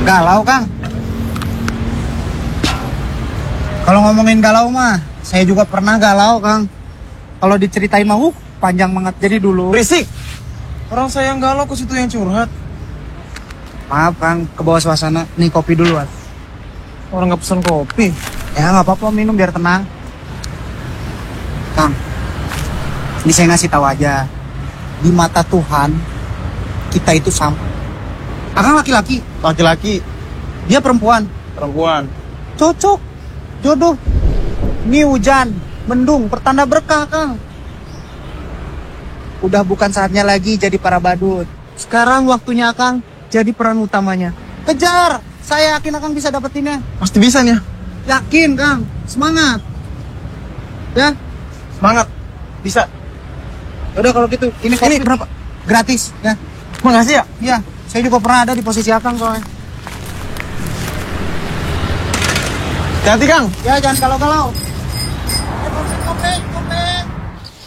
Galau, Kang. Kalau ngomongin galau mah, saya juga pernah galau, Kang. Kalau diceritain mah, panjang banget. Jadi dulu. Berisik. Orang saya yang galau, kok situ yang curhat. Maaf, Kang, ke bawah suasana. Nih kopi duluan. Orang nggak pesan kopi. Ya nggak apa-apa, minum biar tenang. Kang, ini saya ngasih tahu aja. Di mata Tuhan, kita itu sama. Akang laki-laki, Laki-laki, dia perempuan. perempuan. Cocok, jodoh. Ini hujan, mendung, pertanda berkah, Kang. Udah bukan saatnya lagi jadi para badut. Sekarang waktunya Akang jadi peran utamanya. Kejar, saya yakin Akang bisa dapetinnya. Pasti bisa nih. Yakin, Kang. Semangat. Ya, Semangat. Bisa. udah kalau gitu. Ini berapa? Gratis, ya. Makasih ya. Iya, saya juga pernah ada di posisi Akang soalnya. Hati Kang. Ya, jangan galau-galau. Kopek, kopek, kopek.